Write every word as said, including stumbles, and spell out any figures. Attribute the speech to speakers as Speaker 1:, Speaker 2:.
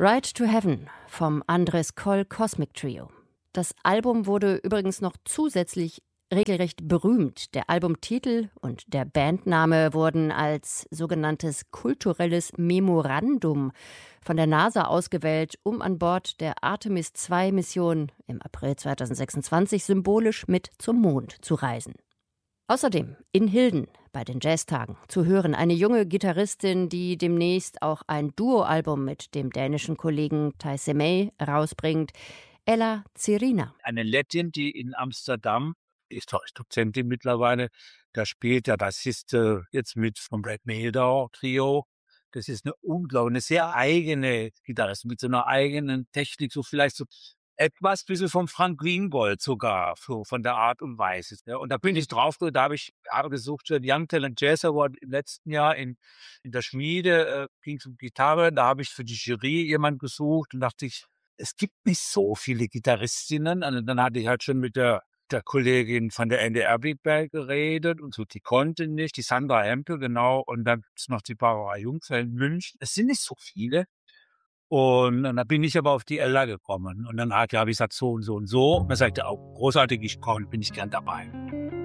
Speaker 1: Ride to Heaven vom Andres Coll Cosmic Trio. Das Album wurde übrigens noch zusätzlich regelrecht berühmt. Der Albumtitel und der Bandname wurden als sogenanntes kulturelles Memorandum von der NASA ausgewählt, um an Bord der Artemis zwei Mission im April zweitausendsechsundzwanzig symbolisch mit zum Mond zu reisen. Außerdem in Hilden bei den Jazztagen zu hören eine junge Gitarristin, die demnächst auch ein Duoalbum mit dem dänischen Kollegen Tayse May rausbringt, Ella Zirina.
Speaker 2: Eine Lettin, die in Amsterdam ist doch Dozentin mittlerweile, da spielt der Bassist äh, jetzt mit vom Brad Mehldau Trio. Das ist eine unglaubliche, eine sehr eigene Gitarristin mit so einer eigenen Technik, so vielleicht so etwas bisschen vom Frank Greengold sogar, so von der Art und Weise. Ja, und da bin ich drauf, da habe ich gesucht für den Young Talent Jazz Award im letzten Jahr in, in der Schmiede, äh, ging es um Gitarre, da habe ich für die Jury jemanden gesucht und dachte ich, es gibt nicht so viele Gitarristinnen. Und dann hatte ich halt schon mit der der Kollegin von der N D R Big Band geredet und so, die konnte nicht, die Sandra Hempel, genau, und dann ist noch die Barbara Jungfeld in München. Es sind nicht so viele. Und, und dann bin ich aber auf die Ella gekommen. Und dann hat ja, habe ich gesagt, so und so und so. Und dann sagte er auch, großartig, ich komme, bin ich gern dabei.